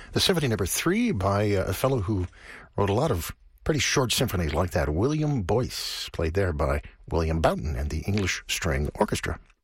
The Symphony Number 3 by a fellow who wrote a lot of pretty short symphonies like that, William Boyce, played there by William Boughton and the English String Orchestra.